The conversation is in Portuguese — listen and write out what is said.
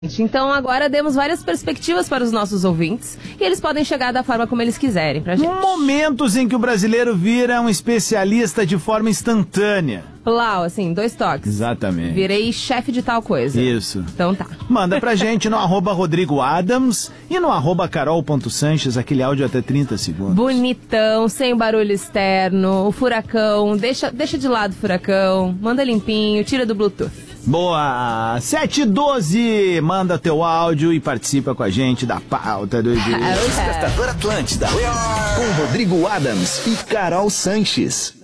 Então agora demos várias perspectivas para os nossos ouvintes e eles podem chegar da forma como eles quiserem pra gente. Momentos em que o brasileiro vira um especialista de forma instantânea. Plau, assim, 2 toques. Exatamente. Virei chefe de tal coisa. Isso. Então tá. Manda pra gente no @RodrigoAdams e no @Carol.Sanches, aquele áudio até 30 segundos. Bonitão, sem barulho externo, o furacão, deixa de lado o furacão, manda limpinho, tira do Bluetooth. Boa! 7h12, manda teu áudio e participa com a gente da pauta do dia. Despertador Atlântida, com Rodrigo Adams e Carol Sanches.